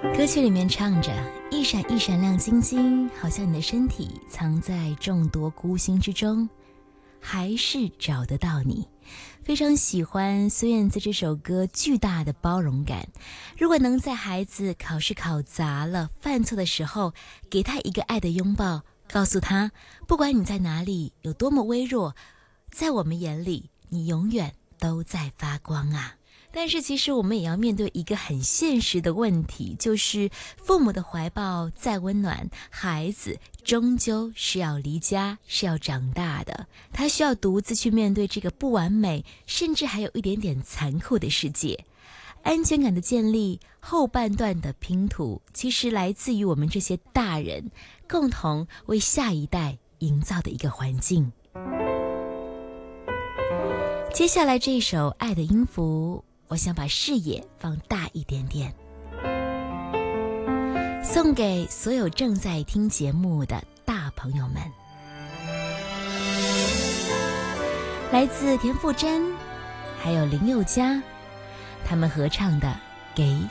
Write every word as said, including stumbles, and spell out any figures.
歌曲里面唱着，一闪一闪亮晶晶，好像你的身体藏在众多孤星之中，还是找得到你。非常喜欢孙燕姿这首歌巨大的包容感。如果能在孩子考试考砸了犯错的时候，给他一个爱的拥抱，告诉他不管你在哪里有多么微弱，在我们眼里你永远都在发光啊。但是其实我们也要面对一个很现实的问题，就是父母的怀抱再温暖，孩子终究是要离家，是要长大的，他需要独自去面对这个不完美，甚至还有一点点残酷的世界。安全感的建立，后半段的拼图，其实来自于我们这些大人共同为下一代营造的一个环境。接下来这一首《爱的音符》，我想把视野放大一点点，送给所有正在听节目的大朋友们。来自田馥甄还有林宥嘉他们合唱的《给